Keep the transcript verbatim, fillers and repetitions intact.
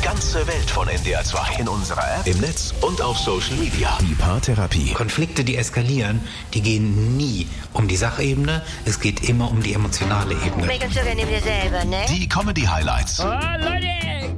ganze Welt von N D R zwei. In unserer App, im Netz und auf Social Media. Die Paartherapie. Konflikte, die eskalieren, die gehen nie um die Sachebene. Es geht immer um die emotionale Ebene. Mica so che ne selber, ne? Die Comedy-Highlights. Oh, Leute!